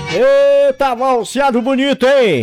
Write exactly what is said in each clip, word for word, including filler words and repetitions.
Eita, valseado bonito, hein?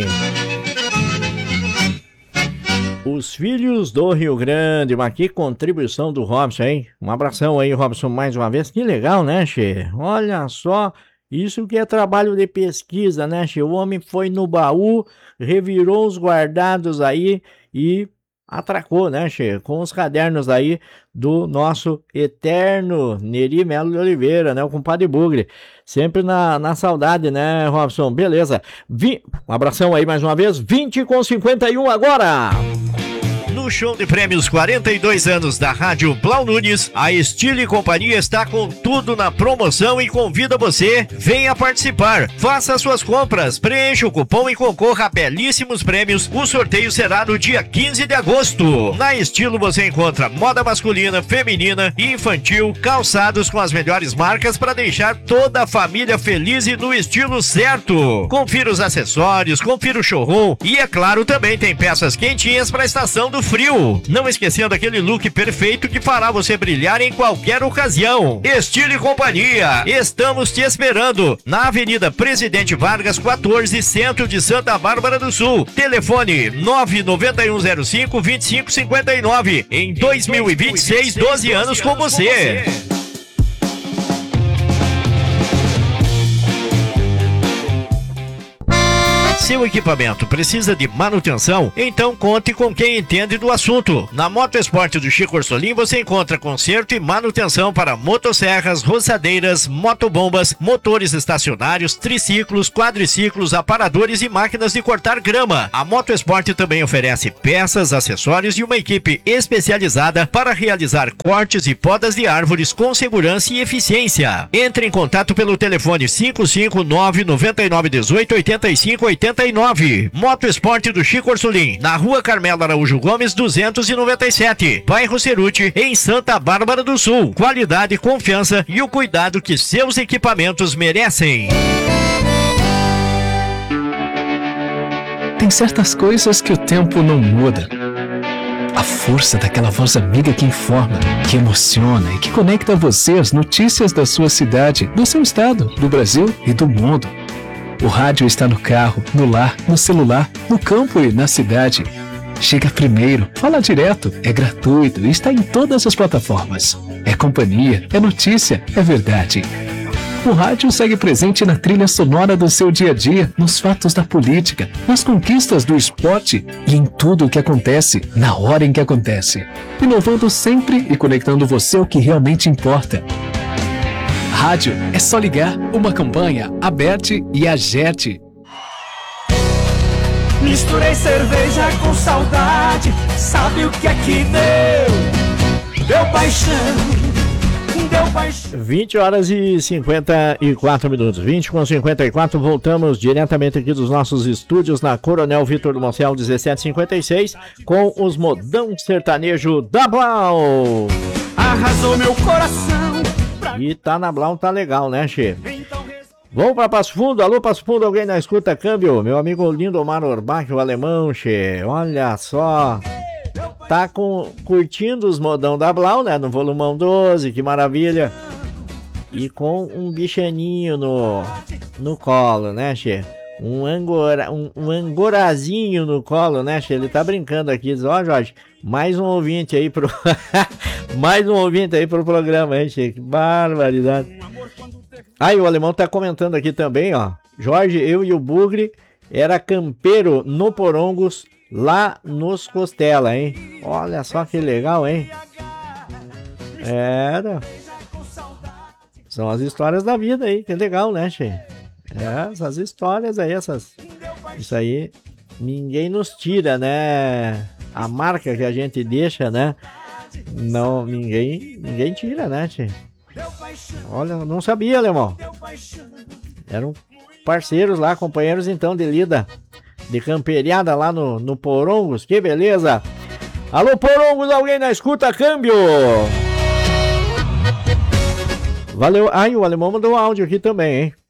Os filhos do Rio Grande, mas que contribuição do Robson, hein? Um abração aí, Robson, mais uma vez. Que legal, né, Che? Olha só, isso que é trabalho de pesquisa, né, Che? O homem foi no baú, revirou os guardados aí e atracou, né, Che? Com os cadernos aí do nosso eterno Neri Melo de Oliveira, né? O compadre Bugre. Sempre na, na saudade, né, Robson? Beleza. Vi... Um abração aí mais uma vez. vinte com cinquenta e um agora. No show de prêmios quarenta e dois anos da Rádio Blau Nunes, a Estilo e Companhia está com tudo na promoção e convida você, venha participar, faça suas compras, preencha o cupom e concorra a belíssimos prêmios. O sorteio será no dia quinze de agosto. Na Estilo você encontra moda masculina, feminina e infantil, calçados com as melhores marcas para deixar toda a família feliz e no estilo certo. Confira os acessórios, confira o showroom e, é claro, também tem peças quentinhas para a estação do frio. Não esquecendo aquele look perfeito que fará você brilhar em qualquer ocasião. Estilo e Companhia, estamos te esperando na Avenida Presidente Vargas quatorze, centro de Santa Bárbara do Sul. Telefone nove nove um zero cinco, dois cinco cinco nove. Em dois mil e vinte e seis, doze anos com você. Seu equipamento precisa de manutenção? Então conte com quem entende do assunto. Na Moto Esporte do Chico Orsolim você encontra conserto e manutenção para motosserras, roçadeiras, motobombas, motores estacionários, triciclos, quadriciclos, aparadores e máquinas de cortar grama. A Moto Esporte também oferece peças, acessórios e uma equipe especializada para realizar cortes e podas de árvores com segurança e eficiência. Entre em contato pelo telefone cinco cinco nove nove nove um oito oito cinco oito nove. Moto Esporte do Chico Orsolim, na Rua Carmelo Araújo Gomes duzentos e noventa e sete, bairro Ceruti, em Santa Bárbara do Sul. Qualidade, confiança e o cuidado que seus equipamentos merecem. Tem certas coisas que o tempo não muda. A força daquela voz amiga que informa, que emociona e que conecta você às notícias da sua cidade, do seu estado, do Brasil e do mundo. O rádio está no carro, no lar, no celular, no campo e na cidade. Chega primeiro, fala direto, é gratuito e está em todas as plataformas. É companhia, é notícia, é verdade. O rádio segue presente na trilha sonora do seu dia a dia, nos fatos da política, nas conquistas do esporte e em tudo o que acontece, na hora em que acontece. Inovando sempre e conectando você ao que realmente importa. Rádio é só ligar, uma campanha, Aberte e Agerte. Misturei cerveja com saudade, sabe o que é que deu? Deu paixão, deu paixão. vinte horas e cinquenta e quatro minutos, vinte com cinquenta e quatro, voltamos diretamente aqui dos nossos estúdios na Coronel Vitor do Mocel dezessete cinquenta e seis com os modão sertanejo da Blau. Arrasou meu coração. E tá na Blau, tá legal, né, Che? Vamos pra Passo Fundo, alô Passo Fundo, alguém na escuta, câmbio? Meu amigo Lindomar Orbach, o alemão, Che, olha só. Tá com, curtindo os modão da Blau, né, no volumão doze, que maravilha. E com um bichaninho no, no colo, né, Che? Um, angora, um, um angorazinho no colo, né, Che? Ele tá brincando aqui, diz, ó, Jorge, mais um ouvinte aí pro... mais um ouvinte aí pro programa, hein, Che? Que barbaridade. Aí, ah, o alemão tá comentando aqui também, ó. Jorge, eu e o Bugre era campeiro no Porongos, lá nos Costela, hein? Olha só que legal, hein? Era. São as histórias da vida aí, que legal, né, Che? É, essas histórias aí, essas... Isso aí, ninguém nos tira, né? A marca que a gente deixa, né? Não, ninguém, ninguém tira, né, Che? Olha, não sabia, alemão. Eram parceiros lá, companheiros então de lida, de camperiada lá no, no Porongos, que beleza. Alô, Porongos, alguém na escuta, câmbio. Valeu. Ai, o alemão mandou áudio aqui também, hein?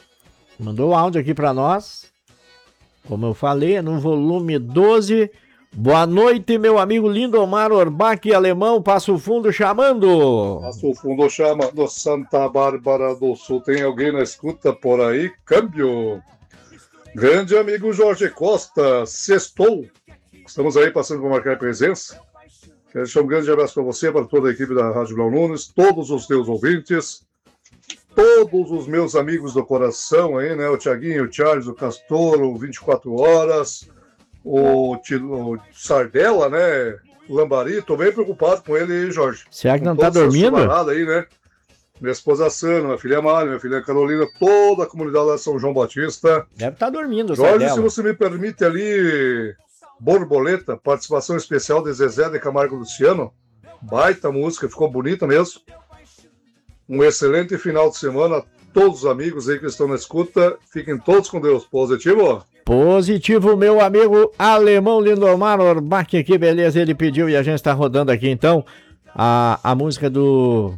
Mandou áudio aqui pra nós. Como eu falei, é no volume doze, Boa noite, meu amigo Lindomar Orbach, alemão, Passo Fundo chamando. Passo Fundo chamando, Santa Bárbara do Sul. Tem alguém na escuta por aí? Câmbio. Grande amigo Jorge Costa, sextou. Estamos aí passando para marcar presença. Quero deixar um grande abraço para você, para toda a equipe da Rádio Blau Nunes, todos os teus ouvintes, todos os meus amigos do coração aí, né? O Thiaguinho, o Charles, o Castor, o vinte e quatro horas, o, o Sardella, né? O Lambari. Tô bem preocupado com ele, Jorge. Será que não tá dormindo? Aí, né? Minha esposa Sandra, minha filha Mário, minha filha Carolina, toda a comunidade lá de São João Batista. Deve estar tá dormindo, Jorge, Sardella. se você me permite ali, Borboleta, participação especial de Zezé de Camargo Luciano. Baita música, ficou bonita mesmo. Um excelente final de semana a todos os amigos aí que estão na escuta. Fiquem todos com Deus. Positivo? Positivo, meu amigo alemão Lindomar Orbach, que beleza, ele pediu e a gente está rodando aqui então a, a música do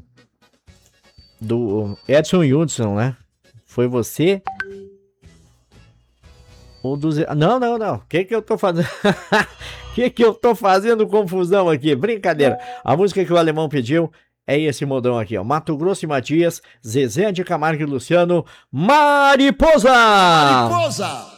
do Edson Hudson, né? Foi você ou do Zé... Não, não, não. O que que eu tô fazendo? O que que eu tô fazendo confusão aqui? Brincadeira. A música que o alemão pediu é esse modão aqui, ó. Mato Grosso e Matias, Zezé de Camargo e Luciano, Mariposa! Mariposa!